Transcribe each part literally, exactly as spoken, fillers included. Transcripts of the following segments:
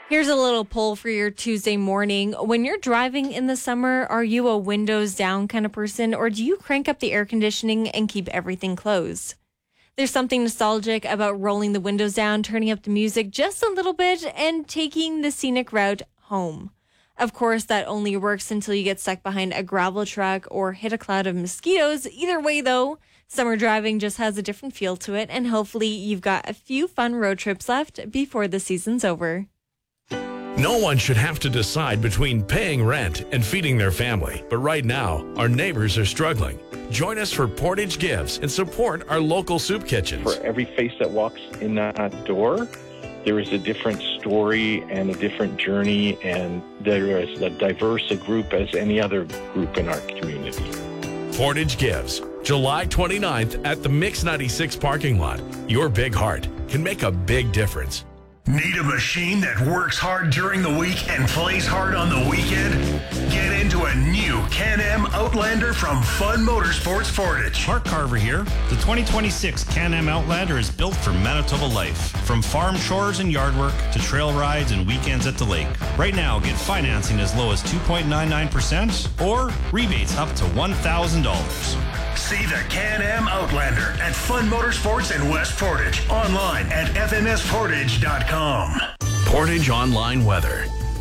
Here's a little poll for your Tuesday morning. When you're driving in the summer, are you a windows down kind of person, or do you crank up the air conditioning and keep everything closed? There's something nostalgic about rolling the windows down, turning up the music just a little bit, and taking the scenic route home. Of course, that only works until you get stuck behind a gravel truck or hit a cloud of mosquitoes. Either way, though, summer driving just has a different feel to it, and hopefully you've got a few fun road trips left before the season's over. No one should have to decide between paying rent and feeding their family. But right now, our neighbors are struggling. Join us for Portage Gives and support our local soup kitchens. For every face that walks in that door, there is a different story and a different journey, and there is a diverse a group as any other group in our community. Portage Gives, July twenty-ninth at the Mix ninety-six parking lot. Your big heart can make a big difference. Need a machine that works hard during the week and plays hard on the weekend? Get into a new Can-Am Outlander from Fun Motorsports Portage. Mark Carver here. The twenty twenty-six Can-Am Outlander is built for Manitoba life. From farm chores and yard work to trail rides and weekends at the lake. Right now, get financing as low as two point nine nine percent or rebates up to one thousand dollars. See the Can-Am Outlander at Fun Motorsports in West Portage. Online at f m s portage dot com. Portage Online Weather.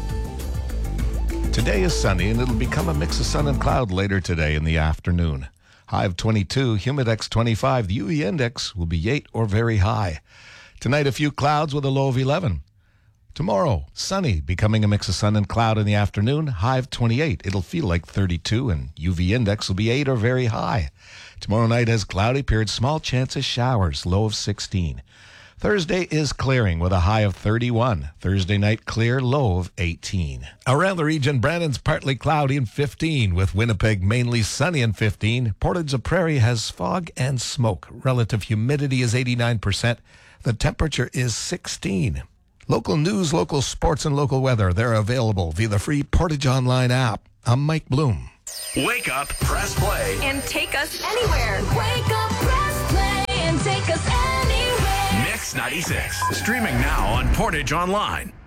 Today is sunny, and it'll become a mix of sun and cloud later today in the afternoon. High of twenty-two, humidex twenty-five. The U V index will be eight or very high. Tonight, a few clouds with a low of eleven. Tomorrow, sunny, becoming a mix of sun and cloud in the afternoon, high of twenty-eight. It'll feel like thirty-two, and U V index will be eight or very high. Tomorrow night has cloudy periods, small chance of showers, low of sixteen. Thursday is clearing with a high of thirty-one. Thursday night clear, low of eighteen. Around the region, Brandon's partly cloudy and fifteen, with Winnipeg mainly sunny and fifteen. Portage la Prairie has fog and smoke. Relative humidity is eighty-nine percent. The temperature is sixteen. Local news, local sports, and local weather, they're available via the free Portage Online app. I'm Mike Bloom. Wake up, press play. And take us anywhere. Wake up, press play, and take us anywhere. Mix ninety-six. Streaming now on Portage Online.